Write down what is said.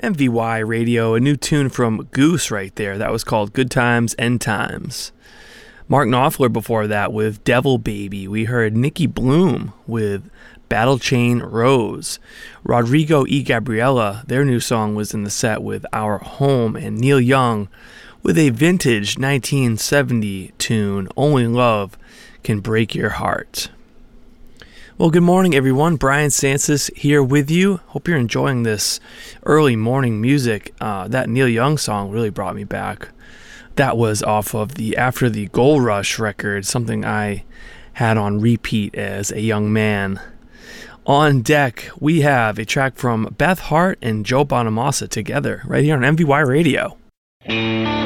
MVY Radio, a new tune from Goose right there. That was called Good Times, End Times. Mark Knopfler before that with Devil Baby. We heard Nikki Bloom with Battle Chain Rose. Rodrigo y Gabriela, their new song was in the set with Our Home, and Neil Young with a vintage 1970 tune, Only Love Can Break Your Heart. Well, good morning, everyone. Brian Sansis here with you. Hope you're enjoying this early morning music. That Neil Young song really brought me back. That was off of the After the Gold Rush record, something I had on repeat as a young man. On deck, we have a track from Beth Hart and Joe Bonamassa together right here on MVY Radio.